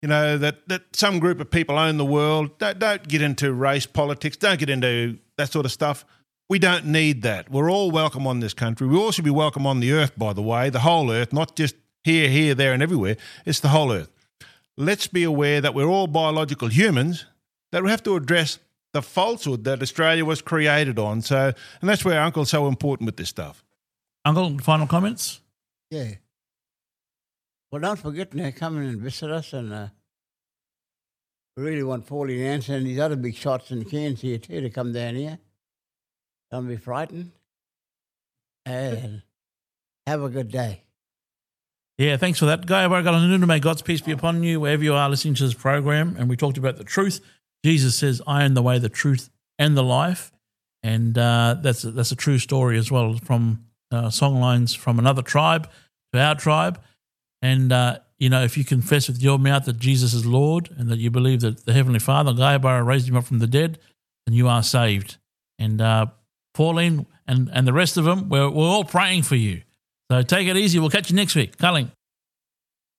that some group of people own the world. Don't get into race politics. Don't get into that sort of stuff. We don't need that. We're all welcome on this country. We all should be welcome on the earth, by the way, the whole earth, not just here, there and everywhere. It's the whole earth. Let's be aware that we're all biological humans, that we have to address the falsehood that Australia was created on. And that's where Uncle's so important with this stuff. Uncle, final comments? Yeah. Well, don't forget to come in and visit us, and we really want Paulie Nansen and these other big shots in Cairns here too to come down here. Don't be frightened, and have a good day. Yeah, thanks for that. Guy Baragalanunu, may God's peace be upon you wherever you are listening to this program. And we talked about the truth. Jesus says, I am the way, the truth, and the life. And that's a true story as well, from songlines from another tribe to our tribe. And, if you confess with your mouth that Jesus is Lord and that you believe that the Heavenly Father, Gaiabara, raised him up from the dead, then you are saved. And Pauline and the rest of them, we're all praying for you. So take it easy. We'll catch you next week. Culling.